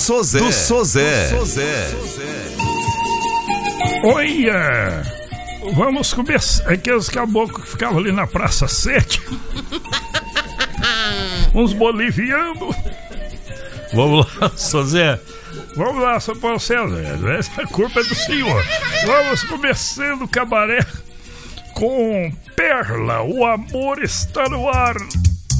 Sozé. Olha, vamos começar. Aqueles caboclos que ficavam ali na Praça 7. Uns bolivianos. Vamos lá, Sozé. Vamos lá, São Paulo César. Essa culpa é do senhor. Vamos começando o cabaré com Perla. O amor está no ar.